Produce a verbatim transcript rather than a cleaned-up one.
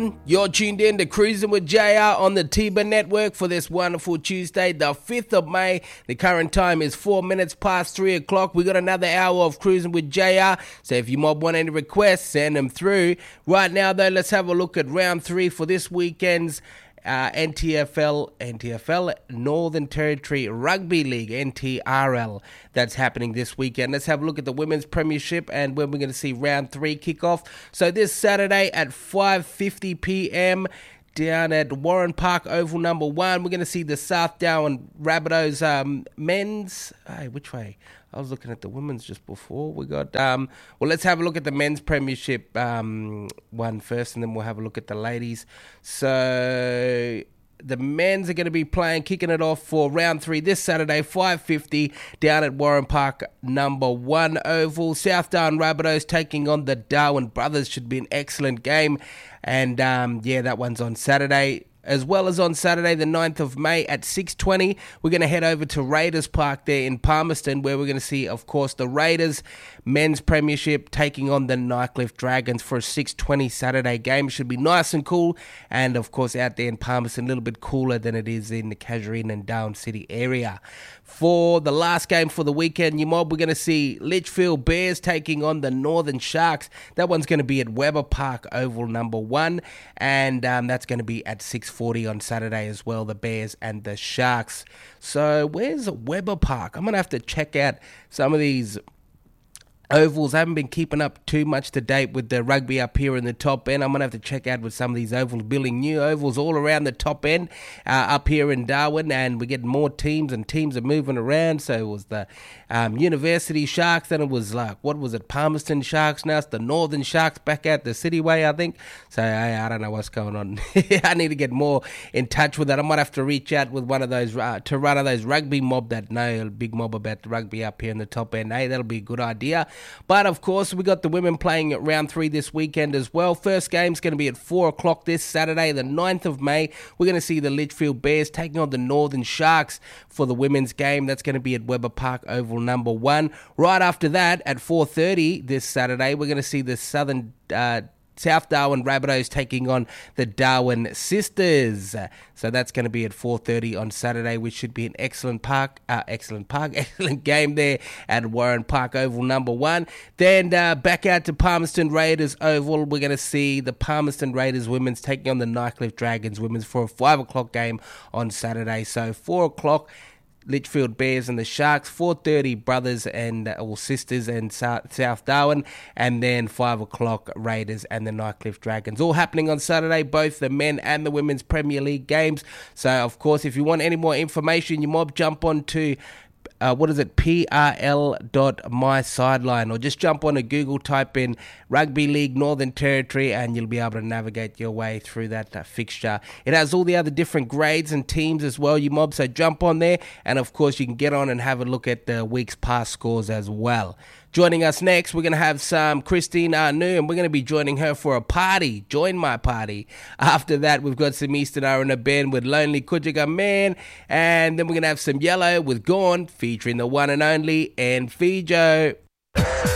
You're tuned in to Cruising with J R on the T B A Network for this wonderful Tuesday, the fifth of May. The current time is four minutes past three o'clock. We got another hour of Cruising with J R, so if you mob want any requests, send them through. Right now, though, let's have a look at round three for this weekend's Uh, N T F L, N T F L, Northern Territory Rugby League, N T R L, that's happening this weekend. Let's have a look at the Women's Premiership and when we're going to see round three kick off. So this Saturday at five fifty p.m. down at Warren Park Oval number one, we're going to see the South Darwin Rabbitohs um, men's. Hey, which way? I was looking at the women's just before. We got, um, well, let's have a look at the men's premiership um, one first, and then we'll have a look at the ladies. So the men's are going to be playing, kicking it off for round three this Saturday, five fifty, down at Warren Park number one Oval. South Darwin Rabbitohs taking on the Darwin Brothers. Should be an excellent game. And, um, yeah, that one's on Saturday. As well as on Saturday, the ninth of May at six twenty, we're going to head over to Raiders Park there in Palmerston, where we're going to see, of course, the Raiders men's premiership taking on the Nightcliff Dragons for a six twenty Saturday game. It should be nice and cool, and of course out there in Palmerston, a little bit cooler than it is in the Casuarina and Darwin City area. For the last game for the weekend, you mob, we're going to see Litchfield Bears taking on the Northern Sharks. That one's going to be at Weber Park Oval number one, and um, that's going to be at six forty on Saturday as well, the Bears and the Sharks. So where's Weber Park? I'm going to have to check out some of these ovals. I haven't been keeping up too much to date with the rugby up here in the top end. I'm going to have to check out with some of these ovals, building new ovals all around the top end uh, up here in Darwin, and we're getting more teams, and teams are moving around. So it was the um, University Sharks, then it was like, what was it, Palmerston Sharks, now it's the Northern Sharks back out the City Way, I think. So I, I don't know what's going on. I need to get more in touch with that. I might have to reach out with one of those, uh, to one of those rugby mob that know a big mob about the rugby up here in the top end. Hey, that'll be a good idea. But, of course, we got the women playing at round three this weekend as well. First game's going to be at four o'clock this Saturday, the ninth of May. We're going to see the Litchfield Bears taking on the Northern Sharks for the women's game. That's going to be at Weber Park Oval number one. Right after that, at four thirty this Saturday, we're going to see the Southern uh South Darwin Rabbitohs taking on the Darwin Sisters. So that's going to be at four thirty on Saturday, which should be an excellent park, uh, excellent park, excellent game there at Warren Park Oval number one. Then uh, back out to Palmerston Raiders Oval, we're going to see the Palmerston Raiders women's taking on the Nightcliff Dragons women's for a five o'clock game on Saturday. So four o'clock. Litchfield Bears and the Sharks, four thirty Brothers and uh, or Sisters and South, South Darwin, and then five o'clock Raiders and the Nightcliff Dragons. All happening on Saturday, both the men and the women's Premier League games. So, of course, if you want any more information, you mob jump on to Uh, what is it, P R L dot my sideline, or just jump on a Google, type in Rugby League Northern Territory, and you'll be able to navigate your way through that uh, fixture. It has all the other different grades and teams as well, you mob, so jump on there, and of course you can get on and have a look at the week's past scores as well. Joining us next, we're going to have some Christine Arnoux, and we're going to be joining her for a party. Join my party. After that, we've got some Eastern Aruna band with Lonely Kujaga Man, and then we're going to have some Yellow with Gone, featuring the one and only N Fijo.